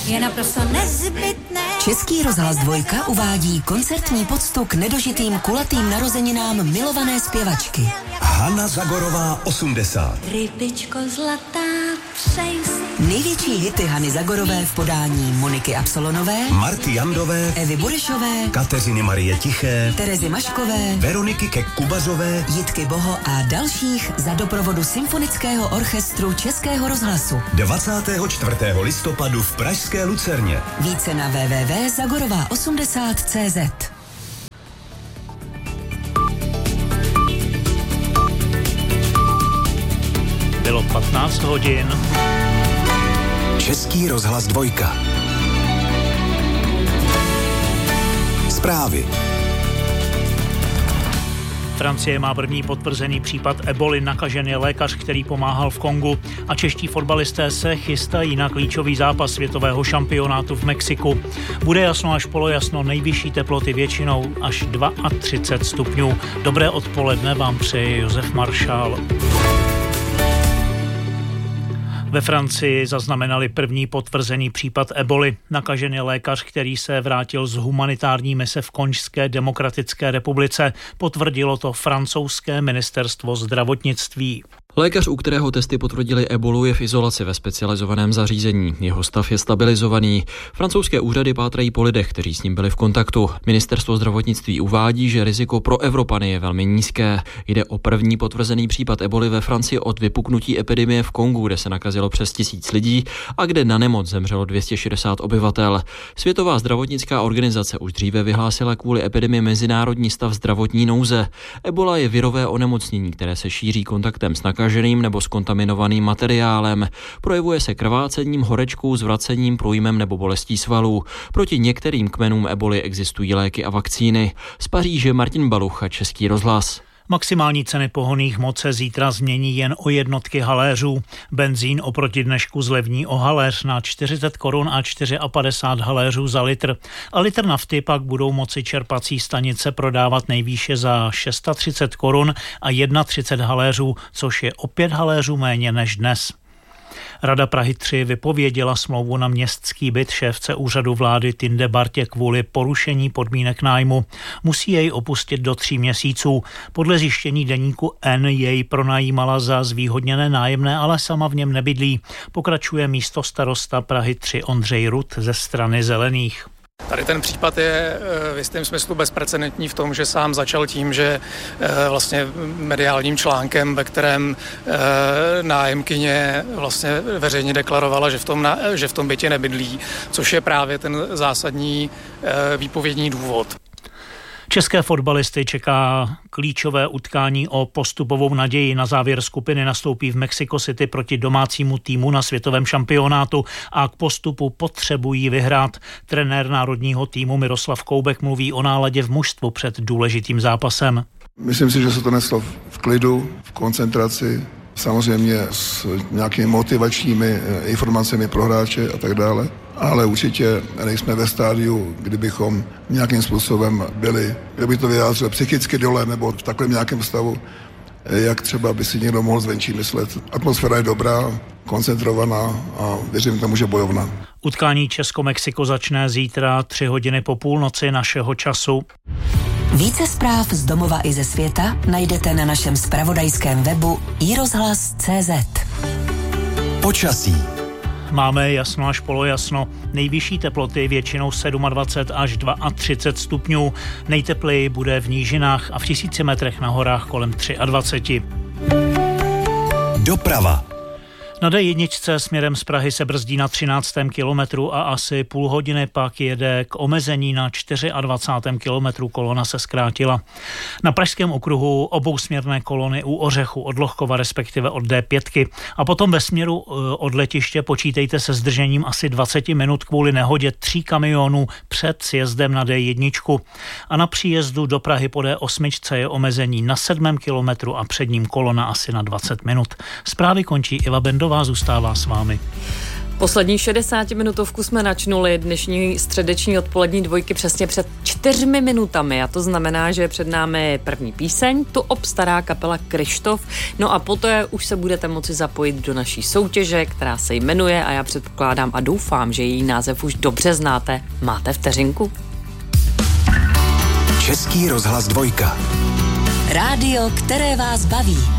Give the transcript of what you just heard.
je naprosto nezbytné. Český rozhlas 2 uvádí koncertní poctu k nedožitým kulatým narozeninám milované zpěvačky. Hana Zagorová 80. Rybičko zlatá, přeji si. Největší hity Hany Zagorové v podání Moniky Absolonové, Marty Jandové, Evy Burešové, Kateřiny Marie Tiché, Terezy Maškové, Veroniky Kek-Kubazové, Jitky Boho a dalších za doprovodu Symfonického orchestru Českého rozhlasu. 24. listopadu v pražské Lucerně. Více na www.zagorová80.cz. Bylo 15 hodin. Český rozhlas 2. Zprávy. Francie má první potvrzený případ eboly, nakažen je lékař, který pomáhal v Kongu, a čeští fotbalisté se chystají na klíčový zápas světového šampionátu v Mexiku. Bude jasno až polojasno, nejvyšší teploty většinou až 32 stupňů. Dobré odpoledne vám přeje Josef Maršál. Ve Francii zaznamenali první potvrzený případ eboly. Nakažen je lékař, který se vrátil z humanitární mise v Konžské demokratické republice. Potvrdilo to francouzské ministerstvo zdravotnictví. Lékař, u kterého testy potvrdili ebolu, je v izolaci ve specializovaném zařízení. Jeho stav je stabilizovaný. Francouzské úřady pátrají po lidech, kteří s ním byli v kontaktu. Ministerstvo zdravotnictví uvádí, že riziko pro Evropany je velmi nízké. Jde o první potvrzený případ eboly ve Francii od vypuknutí epidemie v Kongu, kde se nakazilo přes 1000 lidí a kde na nemoc zemřelo 260 obyvatel. Světová zdravotnická organizace už dříve vyhlásila kvůli epidemii mezinárodní stav zdravotní nouze. Ebola je virové onemocnění, které se šíří kontaktem s nakaženým nebo s kontaminovaným materiálem. Projevuje se krvácením, horečkou, zvracením, průjmem nebo bolestí svalů. Proti některým kmenům eboly existují léky a vakcíny. Z Paříže Martin Balucha, Český rozhlas. Maximální ceny pohonných hmot se zítra změní jen o jednotky haléřů. Benzín oproti dnešku zlevní o haléř na 40 korun a 54 haléřů za litr. A litr nafty pak budou moci čerpací stanice prodávat nejvýše za 630 korun a 31 haléřů, což je o 5 haléřů méně než dnes. Rada Prahy 3 vypověděla smlouvu na městský byt šéfce úřadu vlády Tinde Bartě kvůli porušení podmínek nájmu. Musí jej opustit do 3 měsíců. Podle zjištění deníku N jej pronajímala za zvýhodněné nájemné, ale sama v něm nebydlí. Pokračuje místostarosta Prahy 3 Ondřej Rut ze strany Zelených. Tady ten případ je v jistém smyslu bezprecedentní v tom, že sám začal tím, že vlastně mediálním článkem, ve kterém nájemkyně vlastně veřejně deklarovala, že v tom bytě nebydlí, což je právě ten zásadní výpovědní důvod. České fotbalisty čeká klíčové utkání o postupovou naději. Na závěr skupiny nastoupí v Mexico City proti domácímu týmu na světovém šampionátu a k postupu potřebují vyhrát. Trenér národního týmu Miroslav Koubek mluví o náladě v mužstvu před důležitým zápasem. Myslím si, že se to neslo v klidu, v koncentraci, samozřejmě s nějakými motivačními informacemi pro hráče a tak dále. Ale určitě nejsme ve stádiu, kdybychom nějakým způsobem byli, kdyby to vyjádřil psychicky dole nebo v takovém nějakém stavu, jak třeba by si někdo mohl zvenčí myslet. Atmosféra je dobrá, koncentrovaná a věřím tomu, že bojovná. Utkání Česko-Mexiko začne zítra 3 hodiny po půlnoci našeho času. Více zpráv z domova i ze světa najdete na našem zpravodajském webu iRozhlas.cz. Počasí. Máme jasno až polojasno. Nejvyšší teploty většinou 27 až 32 stupňů. Nejtepleji bude v nížinách a v 1000 metrech na horách kolem 23. Doprava. Na D1 směrem z Prahy se brzdí na 13. kilometru a asi půl hodiny pak jede k omezení na 24. kilometru, kolona se zkrátila. Na pražském okruhu obousměrné kolony u Ořechu od Lohkova, respektive od D5. A potom ve směru od letiště počítejte se zdržením asi 20 minut kvůli nehodě 3 kamionů před sjezdem na D1. A na příjezdu do Prahy po D8 je omezení na 7. kilometru a před ním kolona asi na 20 minut. Zprávy končí, Iva Bendová zůstává s vámi. Poslední 60-minutovku jsme načnuli, dnešní středeční odpolední dvojky přesně před 4 minutami a to znamená, že před námi první píseň, tu obstará kapela Kryštof, no a poté už se budete moci zapojit do naší soutěže, která se jmenuje, a já předpokládám a doufám, že její název už dobře znáte, Máte vteřinku? Český rozhlas 2. Rádio, které vás baví.